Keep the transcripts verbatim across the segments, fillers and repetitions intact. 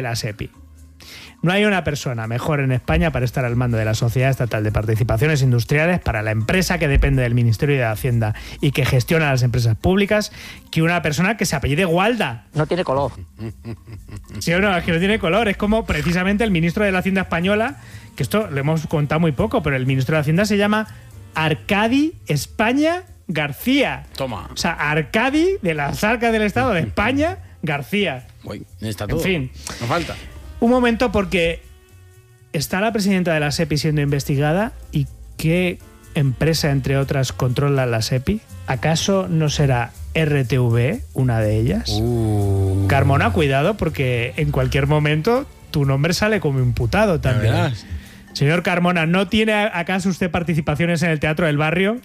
la SEPI. No hay una persona mejor en España para estar al mando de la Sociedad Estatal de Participaciones Industriales para la empresa que depende del Ministerio de Hacienda y que gestiona las empresas públicas que una persona que se apellide Gualda. No tiene color. Sí o no, es que no tiene color. Es como precisamente el ministro de la Hacienda española, que esto lo hemos contado muy poco, pero el ministro de la Hacienda se llama Arcadi España García. Toma. O sea, Arcadi de las arcas del Estado de España García. Uy, está todo. En fin. No falta. Un momento, porque está la presidenta de la SEPI siendo investigada y ¿qué empresa, entre otras, controla la SEPI? ¿Acaso no será R T V E una de ellas? Uh. Carmona, cuidado, porque en cualquier momento tu nombre sale como imputado también. Verás. Señor Carmona, ¿no tiene acaso usted participaciones en el Teatro del Barrio?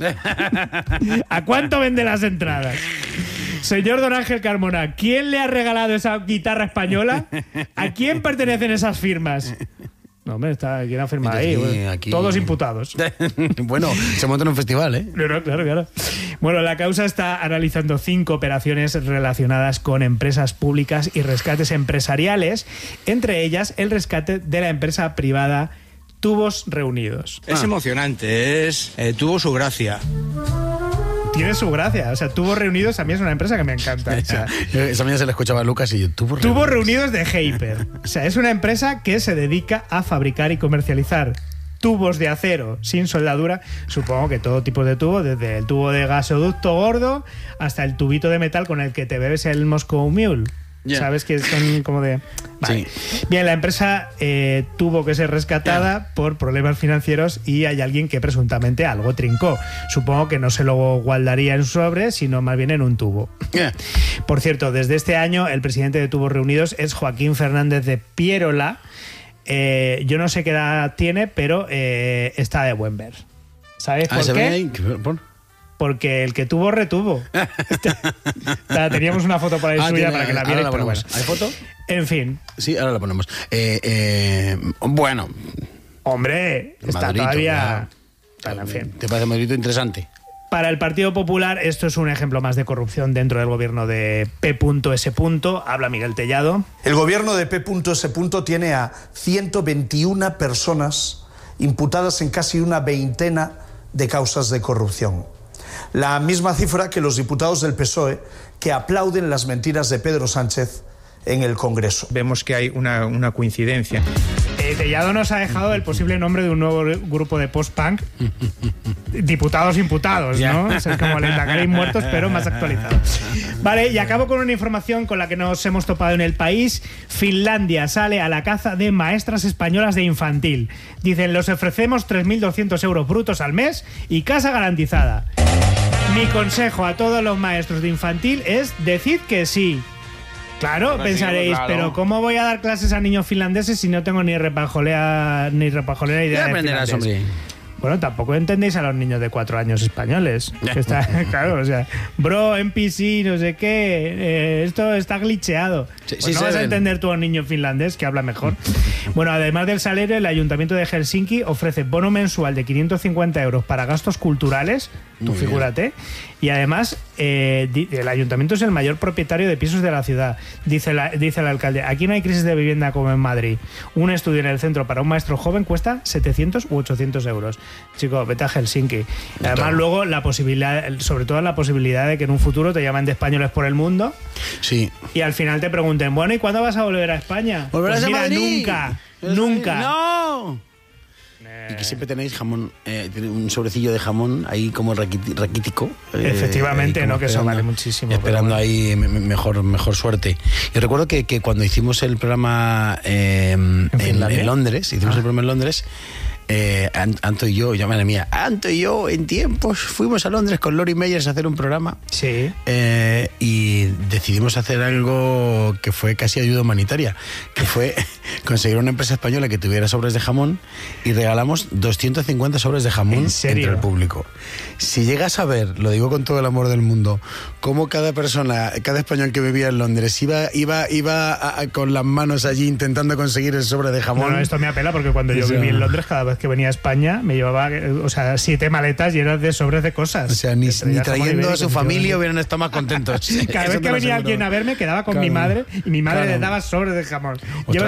¿A cuánto vende las entradas? Señor Don Ángel Carmona, ¿quién le ha regalado esa guitarra española? ¿A quién pertenecen esas firmas? No, hombre, está, ¿quién ha firmado ahí? Aquí, Bueno, aquí. Todos imputados. Bueno, se monta en un festival, ¿eh? Claro, claro, claro. Bueno, la causa está analizando cinco operaciones relacionadas con empresas públicas y rescates empresariales, entre ellas el rescate de la empresa privada Tubos Reunidos. Es Ah. emocionante, es eh, tuvo su gracia. Tiene su gracia. O sea, Tubos Reunidos a mí es una empresa que me encanta. O sea, Esa mañana se le escuchaba a Lucas y yo, ¿tuvo Tubos Reunidos de Hyper. O sea, es una empresa que se dedica a fabricar y comercializar tubos de acero sin soldadura. Supongo que todo tipo de tubo, desde el tubo de gasoducto gordo hasta el tubito de metal con el que te bebes el Moscow Mule. Yeah. ¿Sabes? Que son como de... Vale. Sí. Bien, la empresa eh, tuvo que ser rescatada yeah. por problemas financieros y hay alguien que presuntamente algo trincó. Supongo que no se lo guardaría en sobre, sino más bien en un tubo. Yeah. Por cierto, desde este año el presidente de Tubos Reunidos es Joaquín Fernández de Pierola. Eh, yo no sé qué edad tiene, pero eh, está de buen ver. ¿Sabes Ah, por ¿se qué? ve ahí? ¿Por? Porque el que tuvo, retuvo. Teníamos una foto por ahí Ah, suya tiene- para que la ahora vierais, la pero bueno. ponemos. ¿Hay foto? En fin. Sí, ahora la ponemos. Eh, eh, bueno. Hombre, está Madurito, todavía... claro. Bueno, en fin. ¿Te parece Madurito interesante? Para el Partido Popular esto es un ejemplo más de corrupción dentro del gobierno de P S. Habla Miguel Tellado. El gobierno de P S tiene a ciento veintiuna personas imputadas en casi una veintena de causas de corrupción. La misma cifra que los diputados del P S O E que aplauden las mentiras de Pedro Sánchez en el Congreso. Vemos que hay una, una coincidencia. Eh, Tellado nos ha dejado el posible nombre de un nuevo grupo de post-punk. Diputados imputados, ¿no? Es como el Endacari muertos, pero más actualizado. Vale, y acabo con una información con la que nos hemos topado en el país. Finlandia sale a la caza de maestras españolas de infantil. Dicen, los ofrecemos tres mil doscientos euros brutos al mes y casa garantizada. Mi consejo a todos los maestros de infantil es decid que sí. Claro, Pero pensaréis, sí, claro. pero ¿cómo voy a dar clases a niños finlandeses si no tengo ni repajolea ni repajolera idea Ya de aprenderás, finlandés? hombre. Bueno, tampoco entendéis a los niños de cuatro años españoles. Que está, claro, o sea, bro, N P C, no sé qué, eh, esto está glitcheado. Sí, Pues sí, no se vas a ven. entender tú a un niño finlandés que habla mejor. Bueno, además del salario, el Ayuntamiento de Helsinki ofrece bono mensual de quinientos cincuenta euros para gastos culturales, tú Muy bien. figúrate, y además eh, di- el Ayuntamiento es el mayor propietario de pisos de la ciudad. Dice, la, dice el alcalde, aquí no hay crisis de vivienda como en Madrid. Un estudio en el centro para un maestro joven cuesta setecientos u ochocientos euros. Chico, vete a Helsinki. Y además Claro. luego la posibilidad, sobre todo la posibilidad de que en un futuro te llamen de españoles por el mundo Sí. y al final te pregunten, bueno, ¿y cuándo vas a volver a España? ¿Volverás Pues a mira, Madrid? nunca, ¿Volverás a nunca. Madrid? ¡No! Y que siempre tenéis jamón, eh, tiene un sobrecillo de jamón ahí como raquiti- raquítico. eh, Efectivamente, ahí como no, que eso esperando- vale muchísimo, Esperando pero bueno. ahí me- me- mejor, mejor suerte. Yo recuerdo que, que cuando hicimos el programa eh, en, Finlandia? en Londres, hicimos Ah. el programa en Londres, eh, An- Anto y yo, ya madre mía, Anto y yo en tiempos fuimos a Londres con Lori Meyers a hacer un programa. Sí. Eh, y decidimos hacer algo que fue casi ayuda humanitaria, que fue conseguir una empresa española que tuviera sobres de jamón y regalamos doscientos cincuenta sobres de jamón ¿En serio? entre el público. Si llegas a ver, lo digo con todo el amor del mundo, cómo cada persona, cada español que vivía en Londres iba, iba, iba a- a- con las manos allí intentando conseguir el sobre de jamón. No, no, esto me apela porque cuando yo O sea, viví en Londres, cada vez que venía a España, me llevaba, eh, o sea, siete maletas llenas de sobres de cosas. O sea, ni, Entre ni ellas jamón trayendo a ibérico, su ni familia jamón. hubieran estado más contentos. Cada Eso vez te que lo venía aseguro. alguien a verme, quedaba con Claro. mi madre y mi madre Claro. le daba sobres de jamón. Ostras. Lleva